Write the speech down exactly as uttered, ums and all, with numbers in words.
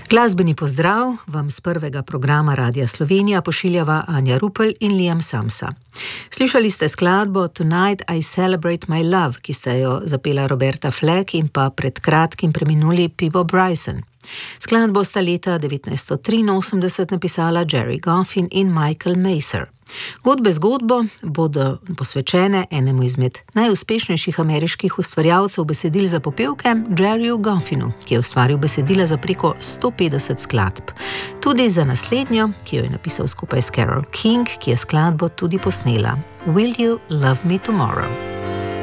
Glasbeni pozdrav vam z prvega programa Radia Slovenija pošiljava Anja Rupel in Liam Samsa. Slišali ste skladbo Tonight I Celebrate My Love, ki sta jo zapela Roberta Fleck in pa pred kratkim preminuli Peabo Bryson. Skladbo sta leta devetnajststo triinosemdeset napisala Gerry Goffin in Michael Maser. Godbe zgodbo bodo posvečene enemu izmed najuspešnejših ameriških ustvarjalcev besedil za popevke, Gerryju Goffinu, ki je ustvaril besedila za preko sto petdeset skladb. Tudi za naslednjo, ki jo je napisal skupaj s Carole King, ki je skladbo tudi posnela. Will You Love Me Tomorrow?